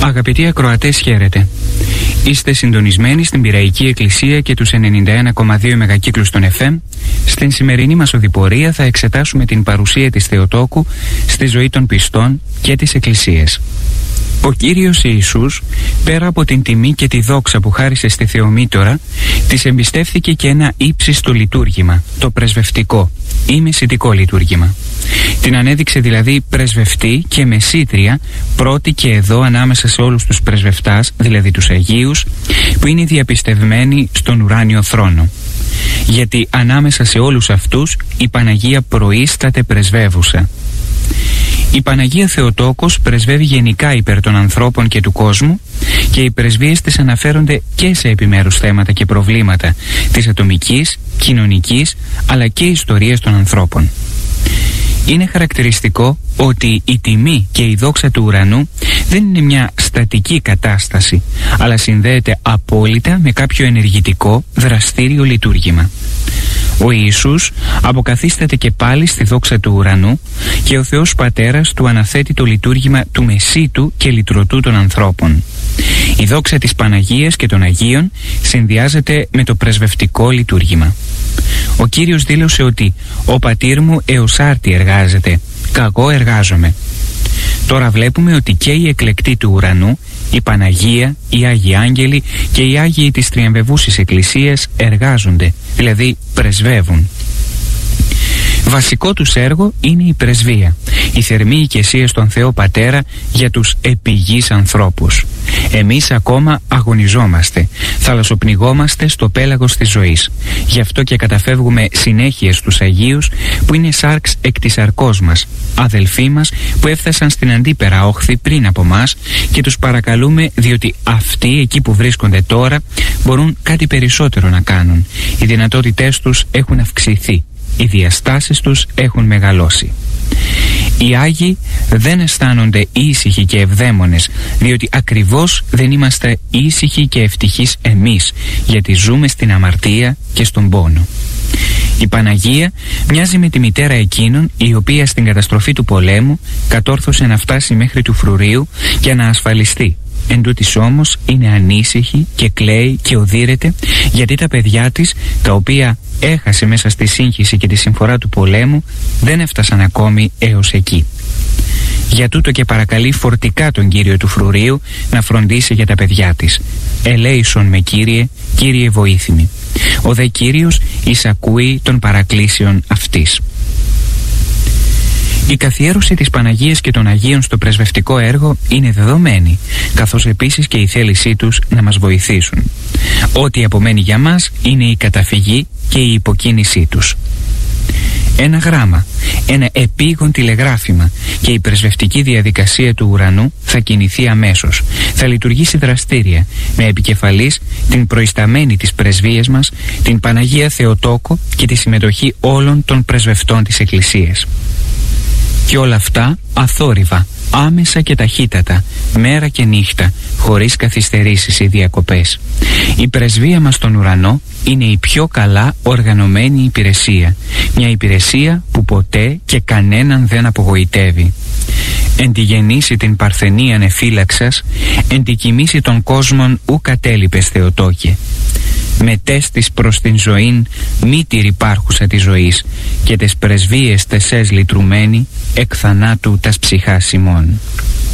Αγαπητοί ακροατές, χαίρετε. Είστε συντονισμένοι στην Πειραϊκή Εκκλησία και τους 91,2 μεγακύκλους των FM. Στην σημερινή μας οδηπορία θα εξετάσουμε την παρουσία της Θεοτόκου στη ζωή των πιστών και της Εκκλησίας. Ο Κύριος Ιησούς, πέρα από την τιμή και τη δόξα που χάρισε στη Θεομήτωρα, της εμπιστεύθηκε και ένα ύψιστο λειτουργήμα, το πρεσβευτικό ή μεσητικό λειτουργήμα. Την ανέδειξε δηλαδή πρεσβευτή και μεσήτρια πρώτη και εδώ ανάμεσα σε όλους τους πρεσβευτάς, δηλαδή τους Αγίους, που είναι διαπιστευμένοι στον ουράνιο θρόνο. Γιατί ανάμεσα σε όλους αυτούς η Παναγία προείσταται πρεσβεύουσα. Η Παναγία Θεοτόκος πρεσβεύει γενικά υπέρ των ανθρώπων και του κόσμου και οι πρεσβείες της αναφέρονται και σε επιμέρους θέματα και προβλήματα της ατομικής, κοινωνικής αλλά και ιστορίας των ανθρώπων. Είναι χαρακτηριστικό ότι η τιμή και η δόξα του ουρανού δεν είναι μια στατική κατάσταση, αλλά συνδέεται απόλυτα με κάποιο ενεργητικό, δραστήριο λειτουργήμα. Ο Ιησούς αποκαθίσταται και πάλι στη δόξα του ουρανού και ο Θεός Πατέρας του αναθέτει το λειτουργήμα του Μεσίτου και λυτρωτού των ανθρώπων. Η δόξα της Παναγίας και των Αγίων συνδυάζεται με το πρεσβευτικό λειτουργήμα. Ο Κύριος δήλωσε ότι «Ο πατήρ μου έως άρτη εργάζεται, καγώ εργάζομαι». Τώρα βλέπουμε ότι και οι εκλεκτοί του ουρανού, η Παναγία, οι Άγιοι Άγγελοι και οι Άγιοι της Τριαμβευούσης Εκκλησίας εργάζονται, δηλαδή πρεσβεύουν. Βασικό τους έργο είναι η πρεσβεία, η θερμή οικεσία στον Θεό Πατέρα για τους επιγείς ανθρώπους. Εμείς ακόμα αγωνιζόμαστε, θαλασσοπνιγόμαστε στο πέλαγος της ζωής. Γι' αυτό και καταφεύγουμε συνέχεια στους Αγίους που είναι σάρξ εκ της σαρκός μας, αδελφοί μας που έφτασαν στην αντίπερα όχθη πριν από μας και τους παρακαλούμε διότι αυτοί εκεί που βρίσκονται τώρα μπορούν κάτι περισσότερο να κάνουν. Οι δυνατότητές τους έχουν αυξηθεί. Οι διαστάσεις τους έχουν μεγαλώσει. Οι Άγιοι δεν αισθάνονται ήσυχοι και ευδαίμονες, διότι ακριβώς δεν είμαστε ήσυχοι και ευτυχείς εμείς, γιατί ζούμε στην αμαρτία και στον πόνο. Η Παναγία μοιάζει με τη μητέρα εκείνων η οποία στην καταστροφή του πολέμου κατόρθωσε να φτάσει μέχρι του φρουρίου και να ασφαλιστεί. Εν τούτοις όμως είναι ανήσυχη και κλαίει και οδύρεται γιατί τα παιδιά της, τα οποία έχασε μέσα στη σύγχυση και τη συμφορά του πολέμου, δεν έφτασαν ακόμη έως εκεί. Για τούτο και παρακαλεί φορτικά τον Κύριο του φρουρίου να φροντίσει για τα παιδιά της. «Ελέησον με Κύριε, Κύριε βοήθημη». Ο δε Κύριος εισακούει των παρακλήσεων αυτής. Η καθιέρωση της Παναγίας και των Αγίων στο πρεσβευτικό έργο είναι δεδομένη, καθώς επίσης και η θέλησή τους να μας βοηθήσουν. Ό,τι απομένει για μας είναι η καταφυγή και η υποκίνησή τους. Ένα γράμμα, ένα επίγον τηλεγράφημα και η πρεσβευτική διαδικασία του ουρανού θα κινηθεί αμέσως. Θα λειτουργήσει δραστήρια, με επικεφαλής την προϊσταμένη της πρεσβείας μας, την Παναγία Θεοτόκο και τη συμμετοχή όλων των πρεσβευτών της Εκκλησίας. Και όλα αυτά αθόρυβα, άμεσα και ταχύτατα, μέρα και νύχτα, χωρίς καθυστερήσεις ή διακοπές. Η πρεσβεία μας στον ουρανό είναι η πιο καλά οργανωμένη υπηρεσία. Μια υπηρεσία που ποτέ και κανέναν δεν απογοητεύει. Εν τη γεννήσει την παρθενίαν εφύλαξας, εν τη κοιμήσει των κόσμων ου κατέλειπες Θεοτόκε. Μετέστης προς την ζωήν μήτηρ υπάρχουσα της ζωής και τες πρεσβείες τεσές λυτρουμένη εκ θανάτου τας ψυχάς ημών.